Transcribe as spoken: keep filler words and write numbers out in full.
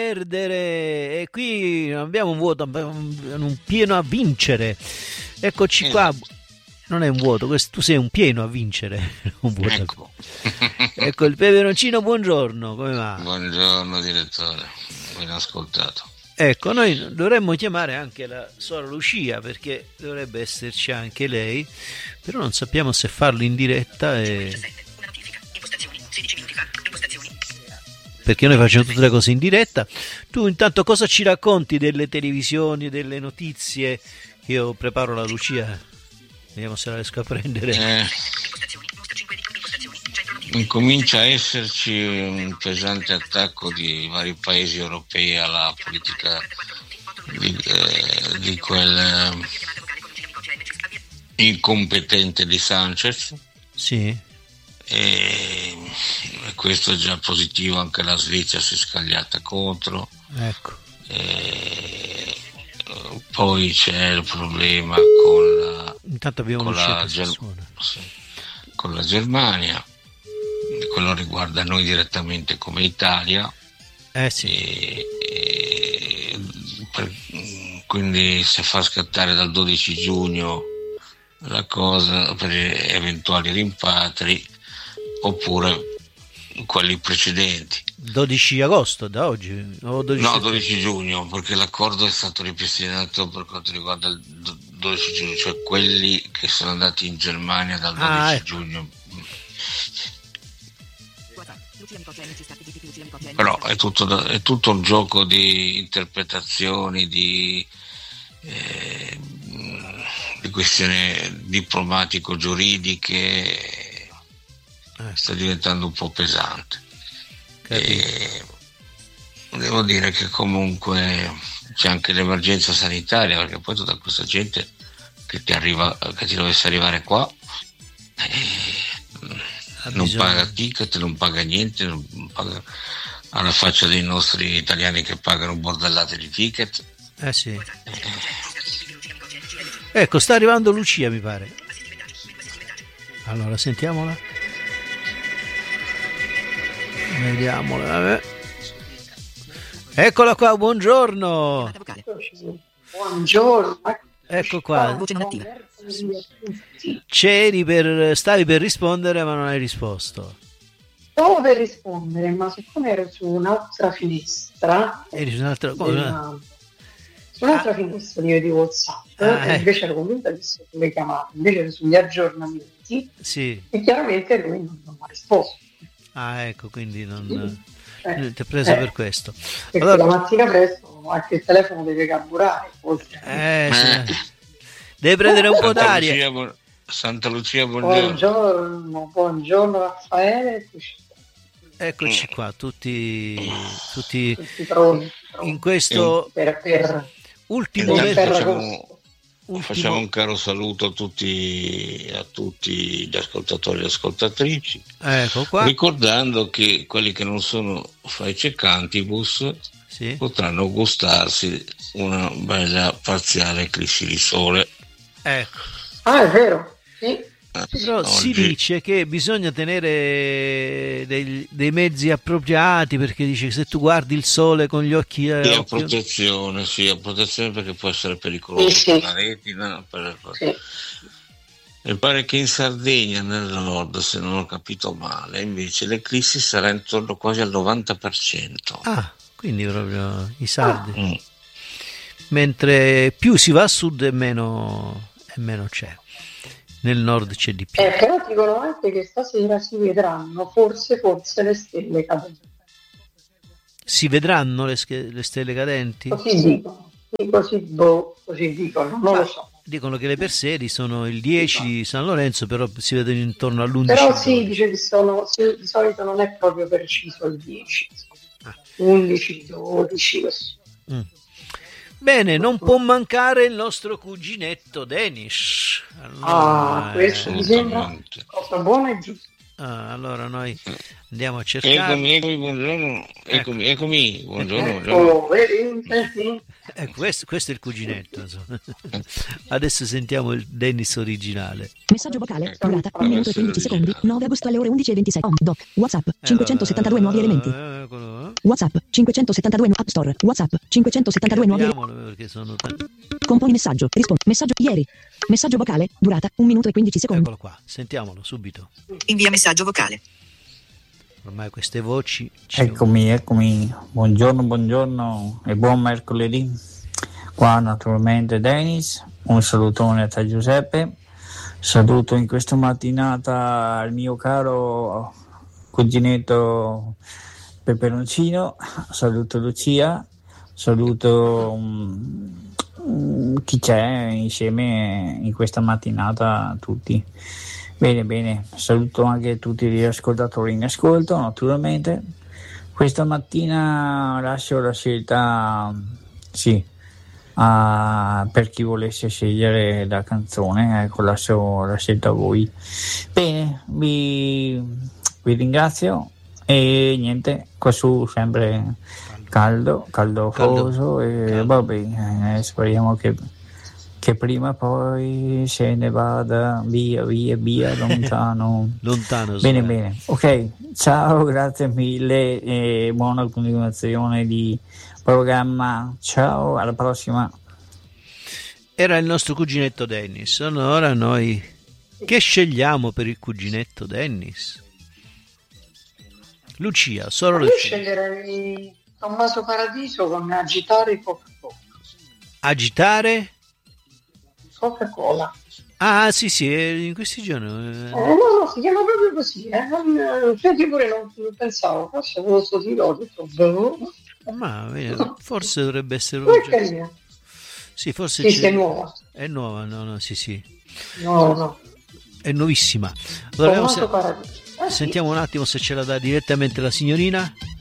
perdere, e qui abbiamo un vuoto, un pieno a vincere. Eccoci qua. Non è un vuoto, questo, tu sei un pieno a vincere. Un vuoto. Ecco. Ecco il peperoncino, buongiorno, come va? Buongiorno direttore, ben ascoltato. Ecco, noi dovremmo chiamare anche la Sora Lucia, perché dovrebbe esserci anche lei, però non sappiamo se farlo in diretta e... perché noi facciamo tutte le cose in diretta. Tu intanto cosa ci racconti delle televisioni, delle notizie? Io preparo la Lucia, vediamo se la riesco a prendere. Eh, incomincia a esserci un pesante attacco di vari paesi europei alla politica di, eh, di quel eh, incompetente di Sanchez. Sì. E questo è già positivo, anche la Svizzera si è scagliata contro. Ecco. E poi c'è il problema con la, intanto abbiamo con la, Ger- con la Germania, quello riguarda noi direttamente come Italia. Eh sì. E, e, per, quindi se fa scattare dal dodici giugno la cosa per eventuali rimpatri, oppure quelli precedenti. dodici agosto da oggi? O dodici no, dodici giugno, perché l'accordo è stato ripristinato per quanto riguarda il dodici giugno, cioè quelli che sono andati in Germania dal dodici ah, ecco. giugno. Però è tutto, è tutto un gioco di interpretazioni, di, eh, di questioni diplomatico-giuridiche. Sta diventando un po' pesante. E devo dire che comunque c'è anche l'emergenza sanitaria, perché poi tutta questa gente che ti arriva, che ti dovesse arrivare qua eh, non bisogno. paga ticket, non paga niente, non paga, alla faccia dei nostri italiani che pagano bordellate di ticket. Eh sì. Eh. Ecco, sta arrivando Lucia, mi pare. Allora sentiamola. Vediamola. Eccola qua, buongiorno. Buongiorno. Ecco qua. C'eri per, stavi per rispondere, ma non hai risposto. Stavo per rispondere, ma siccome ero su un'altra finestra, eri su un'altra, della, su un'altra ah. finestra di WhatsApp, ah, e invece ero convinta che sulle chiamate, invece ero sugli aggiornamenti, sì. E chiaramente lui non, non mi ha risposto. Ah, ecco, quindi non sì. eh, ti ha preso eh, per questo. Perché allora, la mattina presto anche il telefono deve carburare. Oltre. Eh, sì. Deve prendere un po' d'aria. Lucia, bu- Santa Lucia, buongiorno. Buongiorno, buongiorno Raffaele. Eccoci qua, tutti, tutti, tutti pronti, pronti. In questo per, per, ultimo per facciamo, Ultimo. Facciamo un caro saluto a tutti, a tutti gli ascoltatori e ascoltatrici, ecco qua. Ricordando che quelli che non sono Faice Cantibus sì. potranno gustarsi una bella parziale eclissi di sole. Ecco. Ah, è vero, sì. Però Oggi. si dice che bisogna tenere dei, dei mezzi appropriati, perché dice che se tu guardi il sole con gli occhi sì, a protezione, sì, a protezione, perché può essere pericoloso sì, sì. per la retina. Per... Sì. E pare che in Sardegna, nel nord, se non ho capito male, invece l'eclissi sarà intorno quasi al novanta per cento. Ah, quindi proprio i sardi. Ah. Mm. Mentre più si va a sud e meno, e meno c'è. Nel nord c'è di più. Eh, però dicono anche che stasera si vedranno forse forse le stelle cadenti. Si vedranno le, sch- le stelle cadenti? Così dicono, sì, così, boh, così dicono, non Ma lo so. Dicono che le Persedi sono il dieci di San Lorenzo, però si vedono intorno all'undici. Però sì, dice che sono, sì, di solito non è proprio preciso il dieci, ah. undici, dodici, così. Mm. Bene, non può mancare il nostro cuginetto Denis. Allora, ah, questo eh, mi sembra cosa buona e giusta. Ah, allora noi andiamo a cercare. Eccomi, eccomi, buongiorno. Eccomi, eccomi, buongiorno. Ecco, vedi? Ecco, questo, questo è il cuginetto. Insomma. Adesso sentiamo il Dennis originale. Messaggio vocale, durata un minuto e quindici secondi, nove agosto alle ore undici e ventisei. Om, doc, WhatsApp, cinquecentosettantadue nuovi elementi. WhatsApp, cinquecentosettantadue App Store. WhatsApp, cinquecentosettantadue nuovi elementi. Perché sono tanti. Componi messaggio, rispondi. Messaggio ieri. Messaggio vocale, durata un minuto e quindici secondi. Eccolo qua, sentiamolo subito. Invia messaggio vocale. Ormai queste voci. Ci... Eccomi, eccomi. Buongiorno, buongiorno e buon mercoledì. Qua naturalmente Dennis. Un salutone a Giuseppe. Saluto in questa mattinata il mio caro cuginetto Peperoncino. Saluto Lucia. Saluto um, chi c'è insieme in questa mattinata tutti. Bene, bene, saluto anche tutti gli ascoltatori in ascolto, naturalmente. Questa mattina lascio la scelta, sì, a, per chi volesse scegliere la canzone, ecco, lascio la scelta a voi. Bene, vi, vi ringrazio e niente, qua su sempre caldo, caldofoso caldo. E caldo. Vabbè, eh, speriamo che... che prima poi se ne vada via, via, via, lontano. Lontano. Bene, sì. Bene. Ok, ciao, grazie mille e buona continuazione di programma. Ciao, alla prossima. Era il nostro cuginetto Dennis. Allora noi che scegliamo per il cuginetto Dennis? Lucia, solo Io Lucia. sceglierei Tommaso Paradiso con Agitare Coca-Cola. Agitare? Coca-Cola. Ah, sì, sì, in questi giorni. Eh... Eh, no, no, si chiama proprio così. Eh. Non, cioè, io pure non, non pensavo, forse avevo questo titolo, ho detto, boh. Ma no. Forse dovrebbe essere un gioco. Sì, forse sì, c'è... è nuova. È nuova, no, no, sì, sì. No, no. È nuovissima. Allora, se... eh, Sentiamo sì. un attimo se ce la dà direttamente la signorina.